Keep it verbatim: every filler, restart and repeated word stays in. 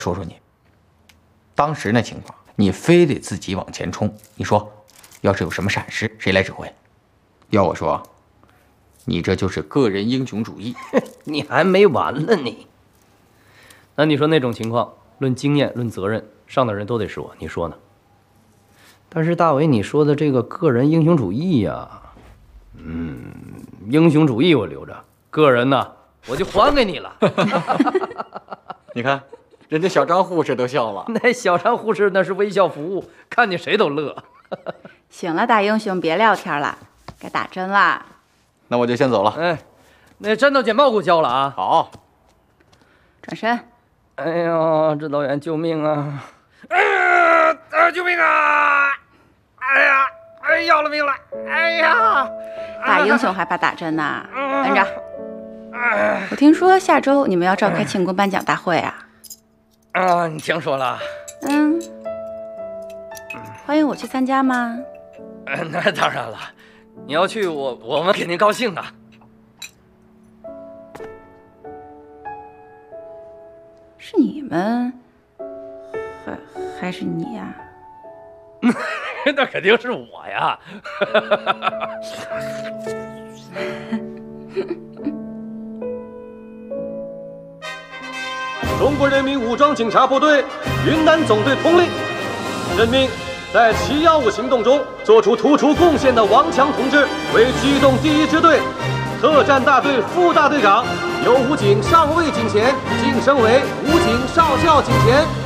说说你，当时那情况，你非得自己往前冲。你说，要是有什么闪失，谁来指挥？要我说，你这就是个人英雄主义。 你还没完了你。那你说那种情况，论经验、论责任，上的人都得是我，你说呢？但是大伟，你说的这个个人英雄主义呀、啊，嗯，英雄主义我留着，个人呢，我就还给你了。 你看，人家小张护士都笑了。 那小张护士那是微笑服务，看见谁都乐。 行了，大英雄，别聊天了，该打针啦。 那我就先走了。 哎，那针头剪报给我交了啊。 好。 转身。 哎呀，指导员，救命啊！哎呀，啊，救命啊！哎呀，哎，要了命了！哎呀， 大英雄还怕打针呢？等着。我听说下周你们要召开庆功颁奖大会啊？ 啊，你听说了？ 嗯。欢迎我去参加吗？ 嗯，那当然了，你要去，我我们肯定高兴啊。 是你们，还还是你呀？ 那肯定是我呀。 中国人民武装警察部队云南总队通令，任命在七一五行动中做出突出贡献的王强同志为机动第一支队特战大队副大队长，由武警上尉警衔晋升为武警少校警衔。